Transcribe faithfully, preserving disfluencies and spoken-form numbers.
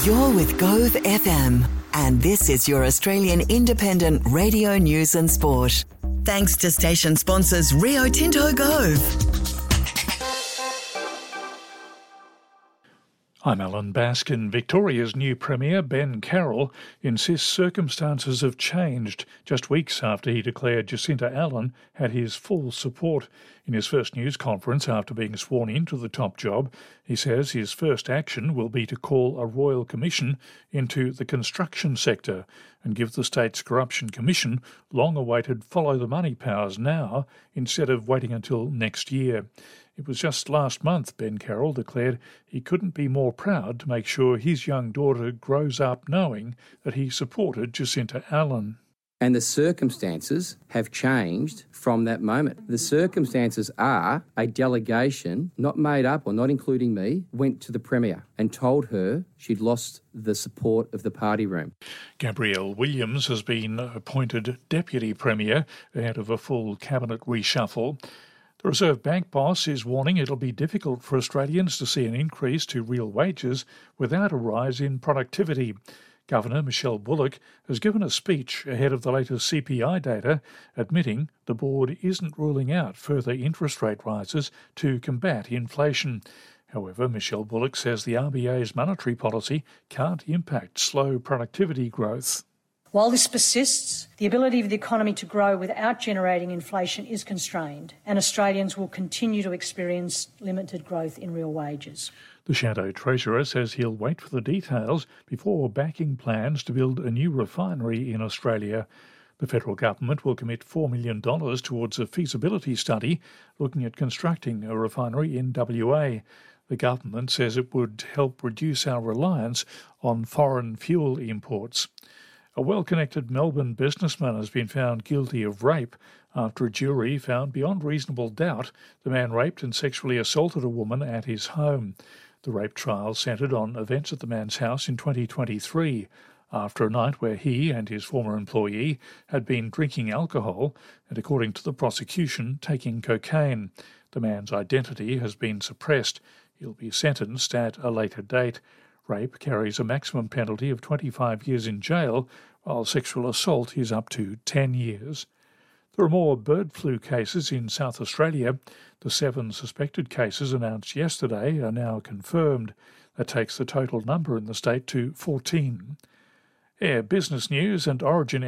You're with Gove F M, and this is your Australian independent radio news and sport. Thanks to station sponsors Rio Tinto Gove. I'm Alan Baskin. Victoria's new Premier, Ben Carroll, insists circumstances have changed just weeks after he declared Jacinta Allan had his full support. In his first news conference after being sworn into the top job, he says his first action will be to call a royal commission into the construction sector and give the state's Corruption Commission long-awaited follow-the-money powers now instead of waiting until next year. It was just last month Ben Carroll declared he couldn't be more proud to make sure his young daughter grows up knowing that he supported Jacinta Allan. And the circumstances have changed from that moment. The circumstances are a delegation, not made up or not including me, went to the Premier and told her she'd lost the support of the party room. Gabrielle Williams has been appointed Deputy Premier ahead of a full cabinet reshuffle. The Reserve Bank boss is warning it'll be difficult for Australians to see an increase to real wages without a rise in productivity. Governor Michelle Bullock has given a speech ahead of the latest C P I data, admitting the board isn't ruling out further interest rate rises to combat inflation. However, Michelle Bullock says the R B A's monetary policy can't impact slow productivity growth. While this persists, the ability of the economy to grow without generating inflation is constrained, and Australians will continue to experience limited growth in real wages. The Shadow Treasurer says he'll wait for the details before backing plans to build a new refinery in Australia. The federal government will commit four million dollars towards a feasibility study looking at constructing a refinery in W A. The government says it would help reduce our reliance on foreign fuel imports. A well-connected Melbourne businessman has been found guilty of rape after a jury found beyond reasonable doubt the man raped and sexually assaulted a woman at his home. The rape trial centred on events at the man's house in twenty twenty-three, after a night where he and his former employee had been drinking alcohol and, according to the prosecution, taking cocaine. The man's identity has been suppressed. He'll be sentenced at a later date. Rape carries a maximum penalty of twenty-five years in jail, while sexual assault is up to ten years. There are more bird flu cases in South Australia. The seven suspected cases announced yesterday are now confirmed. That takes the total number in the state to fourteen. Air Business News and Origin